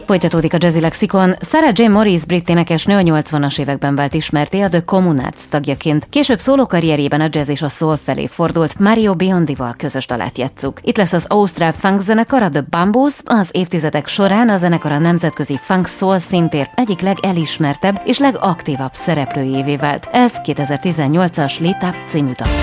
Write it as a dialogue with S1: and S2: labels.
S1: Folytatódik a Jazzy Lexikon. Sarah J. Morris brit énekesnő a 80-as években vált ismertté a The Communards tagjaként. Később szólókarrierjében a jazz és a soul felé fordult, Mario Biondival közös dalát játsszuk. Itt lesz az ausztrál funk zenekar, a The Bamboos. Az évtizedek során a zenekar a nemzetközi funk soul szintér egyik legelismertebb és legaktívabb szereplőjévé vált. Ez 2018-as Lit Up című dal.